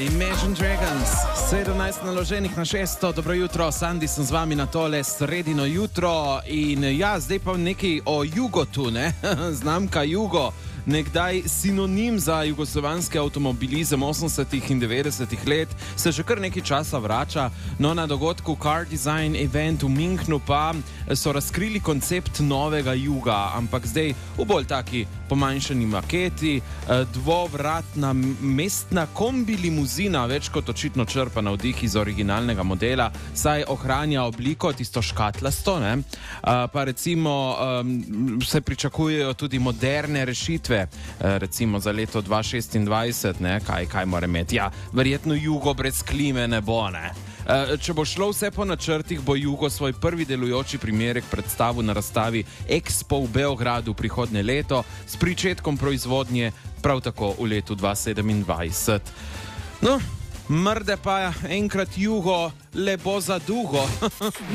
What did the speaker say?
Imagine Dragons, 17 naloženih na 600, dobro jutro, Sandi sem z vami na tole sredino jutro in ja, zdaj pa nekaj o Jugotu, ne, znamka Jugo, nekdaj sinonim za jugoslovanski avtomobilizem 80. in 90. let, se že kar nekaj časa vrača, no na dogodku Car Design Event v Münchnu pa so razkrili koncept novega Juga, ampak zdaj v bolj taki pomanjšani maketi, dvovratna mestna kombi limuzina, več kot očitno črpa navdih iz originalnega modela, saj ohranja obliko tisto škatlasto, ne? Pa recimo se pričakujejo tudi moderne rešitve, recimo za leto 2026, ne? Kaj mora imeti? Ja, verjetno Jugo brez klime ne bo, ne? Če bo šlo vse po načrtih, bo Jugo svoj prvi delujoči primerek predstavil na razstavi Expo v Beogradu prihodnje leto s pričetkom proizvodnje prav tako v letu 2027. No, mrde pa enkrat Jugo le bo za dugo.